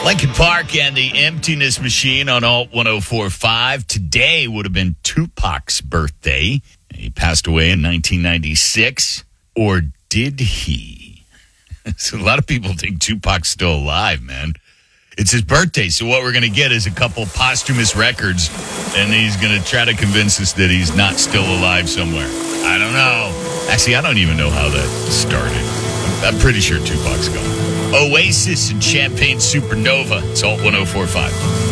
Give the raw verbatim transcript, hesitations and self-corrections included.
Lincoln Park and the Emptiness Machine on Alt ten forty-five. Today would have been Tupac's birthday. He passed away in nineteen ninety-six. Or did he? So a lot of people think Tupac's still alive, man. It's his birthday, so what we're going to get is a couple posthumous records, and he's going to try to convince us that he's not still alive somewhere. I don't know. Actually, I don't even know how that started. I'm pretty sure Tupac's gone. Oasis and Champagne Supernova. It's Alt ten forty-five.